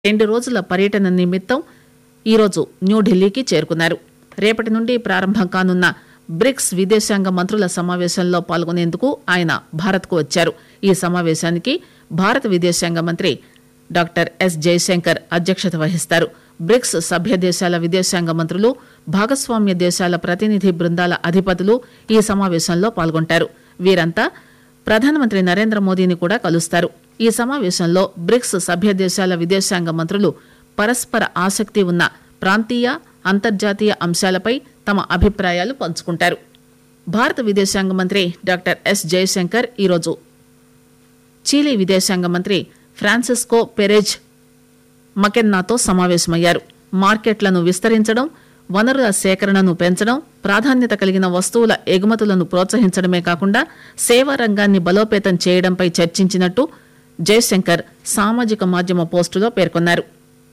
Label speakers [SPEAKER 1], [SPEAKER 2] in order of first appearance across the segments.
[SPEAKER 1] 2 రోజుల పర్యటన నిమిత్తం ఈరోజు న్యూఢిల్లీకి చేరుకున్నారు. రేపటి నుండి ప్రారంభం కానున్న బ్రిక్స్ విదేశాంగ మంత్రుల సమావేశంలో పాల్గొనేందుకు ఆయన భారత్కు వచ్చారు. ఈ సమావేశానికి భారత విదేశాంగ మంత్రి డాక్టర్ ఎస్ జయశంకర్ అధ్యక్షత వహిస్తారు. బ్రిక్స్ సభ్య దేశాల విదేశాంగ మంత్రులు, భాగస్వామ్య దేశాల ప్రతినిధి బృందాల అధిపతులు ఈ సమావేశంలో పాల్గొంటారు. వీరంతా ప్రధానమంత్రి నరేంద్ర మోదీని కూడా కలుస్తారు. ఈ సమావేశంలో బ్రిక్స్ సభ్య దేశాల విదేశాంగ మంత్రులు పరస్పర ఆసక్తి ఉన్న ప్రాంతీయ, అంతర్జాతీయ అంశాలపై తమ అభిప్రాయాలు పంచుకుంటారు. భారత విదేశాంగ మంత్రి డాక్టర్ ఎస్ జయశంకర్ ఈరోజు చిలీ విదేశాంగ మంత్రి ఫ్రాన్సిస్కో పెరెజ్ మకెన్నాతో సమావేశమయ్యారు. మార్కెట్లను విస్తరించడం, వనరుల సేకరణను పెంచడం, ప్రాధాన్యత కలిగిన వస్తువుల ఎగుమతులను ప్రోత్సహించడమే కాకుండా సేవా రంగాన్ని బలోపేతం చేయడంపై చర్చించినట్టు జయశంకర్ సామాజిక మాధ్యమ పోస్టులో పేర్కొన్నారు.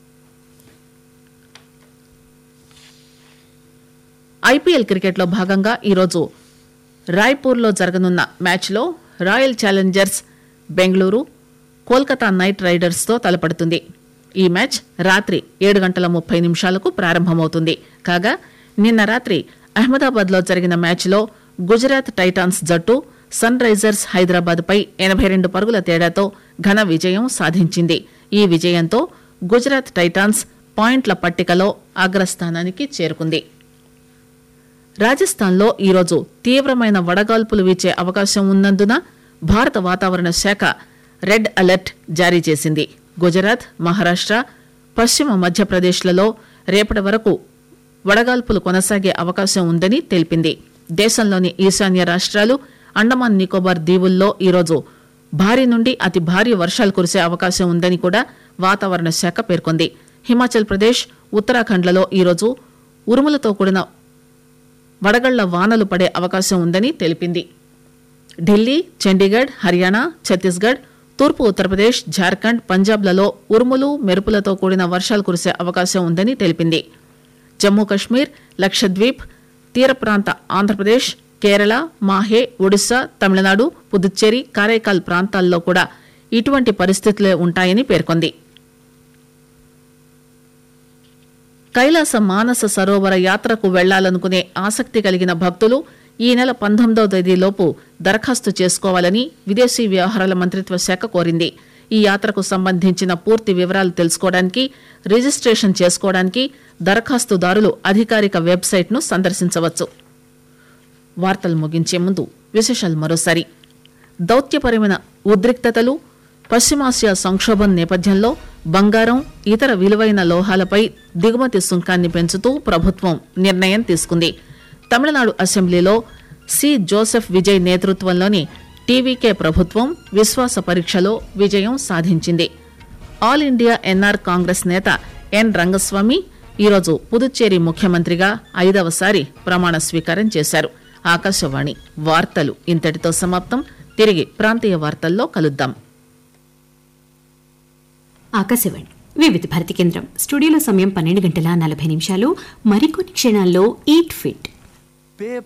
[SPEAKER 1] ఐపీఎల్ క్రికెట్లో భాగంగా ఈరోజు రాయ్పూర్లో జరగనున్న మ్యాచ్లో royal Challengers Bengaluru Kolkata night రైడర్స్తో తలపడుతుంది. ఈ మ్యాచ్ రాత్రి 7:30 ప్రారంభమవుతుంది. కాగా నిన్న రాత్రి అహ్మదాబాద్లో జరిగిన మ్యాచ్లో గుజరాత్ టైటాన్స్ జట్టు సన్ రైజర్స్ హైదరాబాద్పై 82 పరుగుల తేడాతో ఘన విజయం సాధించింది. ఈ విజయంతో గుజరాత్ టైటాన్స్ పాయింట్ల పట్టికలో అగ్రస్థానానికి చేరుకుంది. రాజస్థాన్లో ఈరోజు తీవ్రమైన వడగాల్పులు వీచే అవకాశం ఉన్నందున భారత వాతావరణ శాఖ రెడ్ అలర్ట్ జారీ చేసింది. గుజరాత్, మహారాష్ట్ర, పశ్చిమ మధ్యప్రదేశ్లలో రేపటి వరకు వడగాల్పులు కొనసాగే అవకాశం ఉందని తెలిపింది. దేశంలోని ఈశాన్య రాష్ట్రాలు, అండమాన్ నికోబార్ దీవుల్లో ఈరోజు భారీ నుండి అతి భారీ వర్షాలు కురిసే అవకాశం ఉందని కూడా వాతావరణ శాఖ పేర్కొంది. హిమాచల్ ప్రదేశ్, ఉత్తరాఖండ్లలో ఈరోజు ఉరుములతో కూడిన వడగళ్ల వానలు పడే అవకాశం ఉందని తెలిపింది. ఢిల్లీ, చండీగఢ్, హర్యానా, ఛత్తీస్గఢ్, తూర్పు ఉత్తరప్రదేశ్, జార్ఖండ్, పంజాబ్లలో ఉరుములు, మెరుపులతో కూడిన వర్షాలు కురిసే అవకాశం ఉందని తెలిపింది. జమ్మూ కశ్మీర్, లక్షద్వీప్, తీర ప్రాంత ఆంధ్రప్రదేశ్, కేరళ, మాహే, ఒడిశా, తమిళనాడు, పుదుచ్చేరి, కారైకాల్ ప్రాంతాల్లో కూడా ఇటువంటి పరిస్థితులే ఉంటాయని పేర్కొంది. కైలాస మానస సరోవర యాత్రకు వెళ్లాలనుకునే ఆసక్తి కలిగిన భక్తులు ఈ నెల 19వ తేదీలోపు దరఖాస్తు చేసుకోవాలని విదేశీ వ్యవహారాల మంత్రిత్వ శాఖ కోరింది. ఈ యాత్రకు సంబంధించిన పూర్తి వివరాలు తెలుసుకోవడానికి, రిజిస్ట్రేషన్ చేసుకోవడానికి దరఖాస్తుదారులు అధికారిక వెబ్సైట్ను సందర్శించవచ్చు. వార్తలు ముగించే ముందు విశేషాలు మరోసారి. దౌత్యపరమైన ఉద్రిక్తతలు, పశ్చిమాసియా సంక్షోభం నేపథ్యంలో బంగారం, ఇతర విలువైన లోహాలపై దిగుమతి సుంకాన్ని పెంచుతూ ప్రభుత్వం నిర్ణయం తీసుకుంది. తమిళనాడు అసెంబ్లీలో సి జోసెఫ్ విజయ్ నేతృత్వంలోని టీవీకే ప్రభుత్వం విశ్వాస పరీక్షలో విజయం సాధించింది. ఆల్ ఇండియా ఎన్ఆర్ కాంగ్రెస్ నేత ఎన్ రంగస్వామి ఈరోజు పుదుచ్చేరి ముఖ్యమంత్రిగా 5వసారి ప్రమాణ స్వీకారం చేశారు. ఆకాశవాణి వార్తలు ఇంతటితో సమాప్తం. తిరిగి ప్రాంతీయ వార్తల్లో కలుద్దాం.
[SPEAKER 2] ఆకాశవాణి వివిధ భారతి కేంద్రం స్టూడియోలో సమయం 12:40. మరికొన్ని క్షణాల్లో ఈట్ ఫిట్.